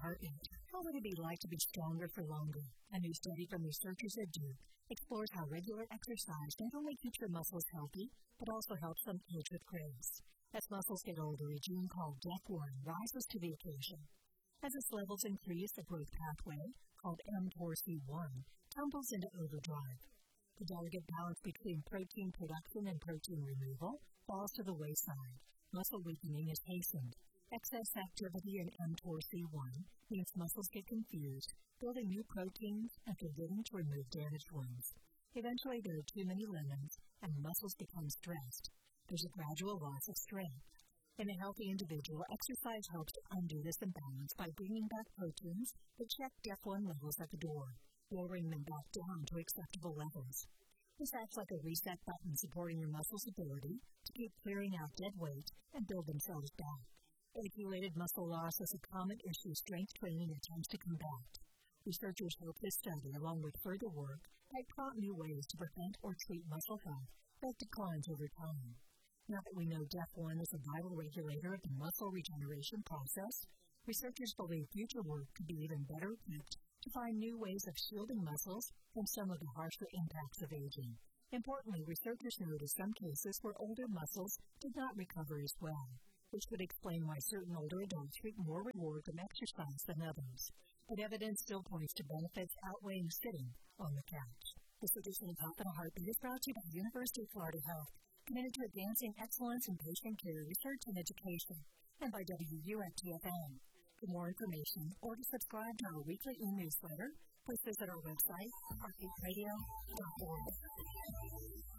heart rate. How would it be like to be stronger for longer? A new study from researchers at Duke explores how regular exercise not only keeps your muscles healthy, but also helps them age with grace. As muscles get older, a gene called DEF1 rises to the occasion. As its levels increase, the growth pathway, called mTORC1, tumbles into overdrive. The delicate balance between protein production and protein removal falls to the wayside. Muscle weakening is hastened. Excess activity in mTORC1 means muscles get confused, building new proteins and forgetting to remove damaged ones. Eventually, there are too many lemons, and muscles become stressed. There's a gradual loss of strength. In a healthy individual, exercise helps to undo this imbalance by bringing back proteins that check DEF1 levels at the door, lowering them back down to acceptable levels. This acts like a reset button supporting your muscles' ability to keep clearing out dead weight and build themselves back. Accumulated muscle loss is a common issue strength training attempts to combat. Researchers hope this study, along with further work, might prompt new ways to prevent or treat muscle health that declines over time. Now that we know DEF1 is a vital regulator of the muscle regeneration process, researchers believe future work could be even better equipped to find new ways of shielding muscles from some of the harsher impacts of aging. Importantly, researchers noted some cases where older muscles did not recover as well, which would explain why certain older adults reap more reward from exercise than others. But evidence still points to benefits outweighing sitting on the couch. This edition of Health in a Heartbeat is brought to you by the University of Florida Health, committed to advancing excellence in patient care, research, and education, and by WUFTFM. For more information or to subscribe to our weekly e-newsletter, please visit our website, heartbeatradio.org.